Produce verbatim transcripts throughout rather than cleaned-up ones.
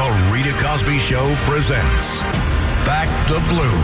The Rita Cosby Show presents Back the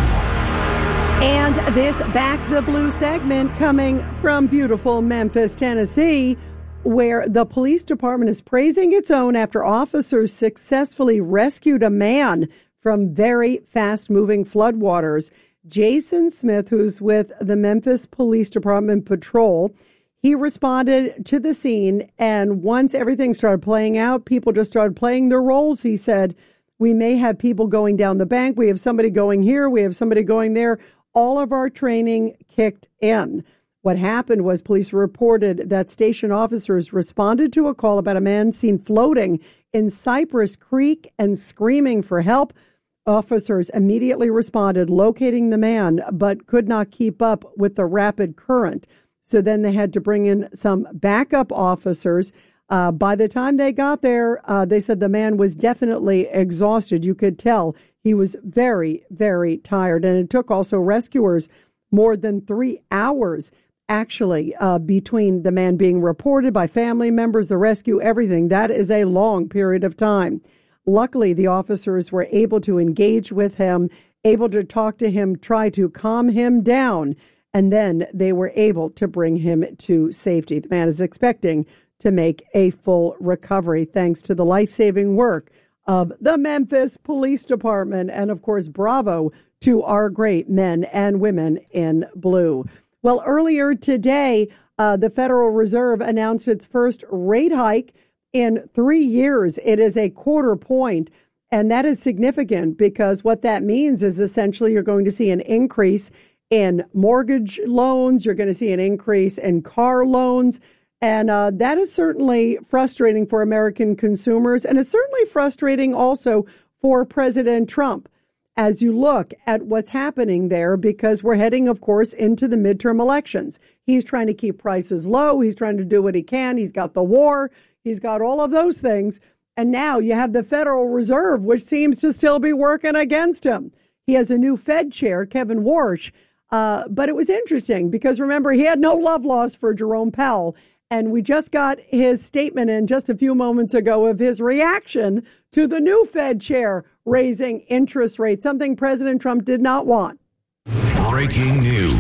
Blue. And this Back the Blue segment coming from beautiful Memphis, Tennessee, where the police department is praising its own after officers successfully rescued a man from very fast-moving floodwaters. Jason Smith, who's with the Memphis Police Department Patrol, he responded to the scene, and once everything started playing out, people just started playing their roles. He said, we may have people going down the bank. We have somebody going here. We have somebody going there. All of our training kicked in. What happened was police reported that station officers responded to a call about a man seen floating in Cypress Creek and screaming for help. Officers immediately responded, locating the man, but could not keep up with the rapid current. So then they had to bring in some backup officers. Uh, by the time they got there, uh, they said the man was definitely exhausted. You could tell he was very, very tired. And it took also rescuers more than three hours, actually, uh, between the man being reported by family members, the rescue, everything. That is a long period of time. Luckily, the officers were able to engage with him, able to talk to him, try to calm him down. And then they were able to bring him to safety. The man is expecting to make a full recovery thanks to the life-saving work of the Memphis Police Department. And, of course, bravo to our great men and women in blue. Well, earlier today, uh, the Federal Reserve announced its first rate hike in three years. It is a quarter point. And that is significant because what that means is essentially you're going to see an increase in mortgage loans. You're going to see an increase in car loans. And uh, that is certainly frustrating for American consumers. And it's certainly frustrating also for President Trump as you look at what's happening there, because we're heading, of course, into the midterm elections. He's trying to keep prices low. He's trying to do what he can. He's got the war. He's got all of those things. And now you have the Federal Reserve, which seems to still be working against him. He has a new Fed chair, Kevin Warsh. Uh, but it was interesting because, remember, he had no love lost for Jerome Powell. And we just got his statement in just a few moments ago of his reaction to the new Fed chair raising interest rates, something President Trump did not want. Breaking news.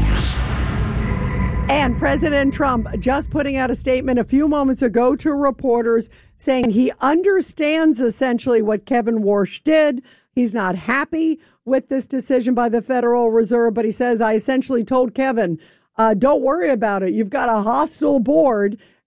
And President Trump just putting out a statement a few moments ago to reporters saying he understands essentially what Kevin Warsh did. He's not happy with this decision by the Federal Reserve, but he says, I essentially told Kevin, uh, don't worry about it. You've got a hostile board,